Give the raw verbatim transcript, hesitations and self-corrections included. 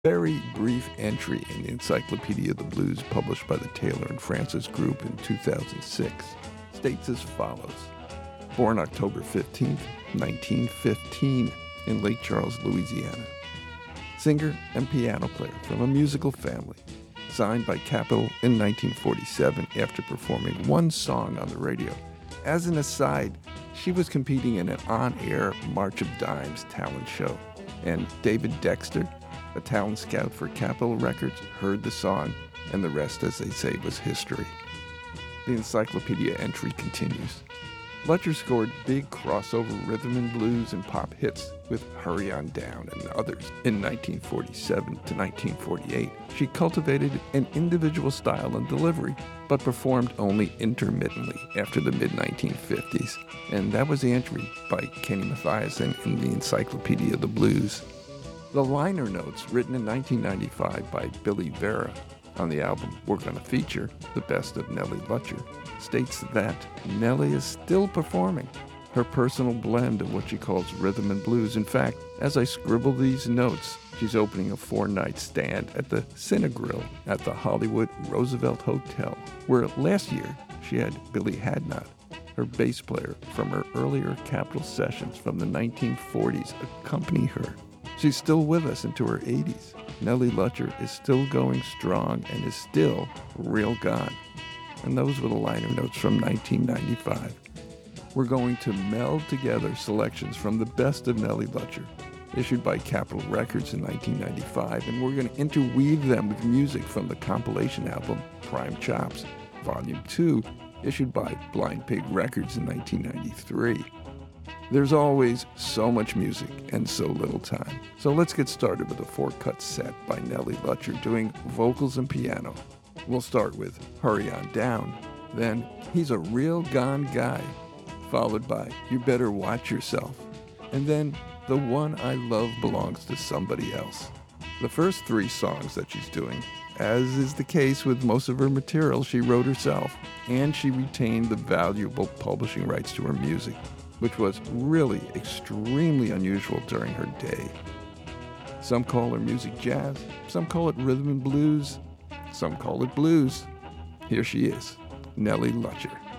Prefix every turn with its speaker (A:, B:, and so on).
A: very brief entry in the Encyclopedia of the Blues published by the Taylor and Francis Group in two thousand six states as follows. Born October fifteenth, nineteen fifteen, in Lake Charles, Louisiana. Singer and piano player from a musical family. Signed by Capitol in nineteen forty-seven after performing one song on the radio. As an aside, she was competing in an on-air March of Dimes talent show, and David Dexter, a talent scout for Capitol Records, heard the song, and the rest, as they say, was history. The encyclopedia entry continues. Lutcher scored big crossover rhythm and blues and pop hits with Hurry On Down and others. In nineteen forty-seven to nineteen forty-eight, she cultivated an individual style and delivery, but performed only intermittently after the mid nineteen fifties. And that was the entry by Kenny Mathiasen in the Encyclopedia of the Blues. The liner notes, written in nineteen ninety-five by Billy Vera on the album We're Gonna Feature, The Best of Nellie Lutcher, states that Nellie is still performing her personal blend of what she calls rhythm and blues. In fact, as I scribble these notes, she's opening a four-night stand at the Cinegrill at the Hollywood Roosevelt Hotel, where last year she had Billy Hadnot, her bass player from her earlier Capitol sessions from the nineteen forties, accompany her. She's still with us into her eighties. Nellie Lutcher is still going strong and is still real gone. And those were the liner notes from nineteen ninety-five. We're going to meld together selections from the best of Nellie Lutcher, issued by Capitol Records in nineteen ninety-five, and we're going to interweave them with music from the compilation album Prime Chops, Volume two, issued by Blind Pig Records in nineteen ninety-three. There's always so much music and so little time. So let's get started with a four-cut set by Nellie Lutcher doing vocals and piano. We'll start with Hurry On Down, then He's a Real Gone Guy, followed by You Better Watch Yourself, and then The One I Love Belongs to Somebody Else. The first three songs that she's doing, as is the case with most of her material, she wrote herself, and she retained the valuable publishing rights to her music, which was really extremely unusual during her day. Some call her music jazz, some call it rhythm and blues, some call it blues. Here she is, Nellie Lutcher.